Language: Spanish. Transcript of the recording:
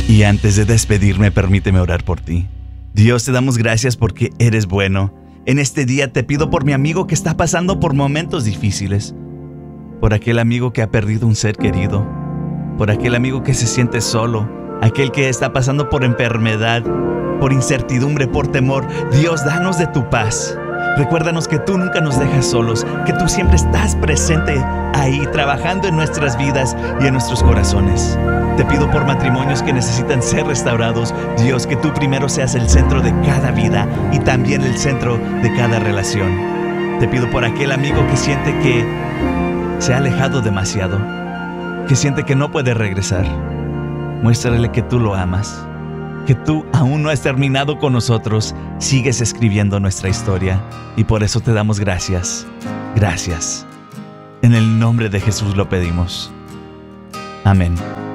Y antes de despedirme, permíteme orar por ti. Dios, te damos gracias porque eres bueno. En este día te pido por mi amigo que está pasando por momentos difíciles, por aquel amigo que ha perdido un ser querido, por aquel amigo que se siente solo, aquel que está pasando por enfermedad, por incertidumbre, por temor. Dios, danos de tu paz. Recuérdanos que tú nunca nos dejas solos, que tú siempre estás presente ahí, trabajando en nuestras vidas y en nuestros corazones. Te pido por matrimonios que necesitan ser restaurados. Dios, que tú primero seas el centro de cada vida y también el centro de cada relación. Te pido por aquel amigo que siente que se ha alejado demasiado, que siente que no puede regresar. Muéstrale que tú lo amas, que tú aún no has terminado con nosotros, sigues escribiendo nuestra historia y por eso te damos gracias. Gracias. En el nombre de Jesús lo pedimos. Amén.